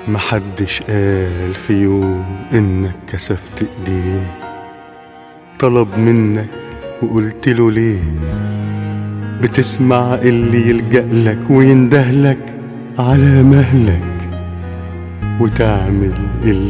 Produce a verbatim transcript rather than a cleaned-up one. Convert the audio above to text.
محدش قال في يوم انك كسفت ايديه، طلب منك وقلت له ليه؟ بتسمع اللي يلجأ لك ويندهلك على مهلك، وتعمل اللي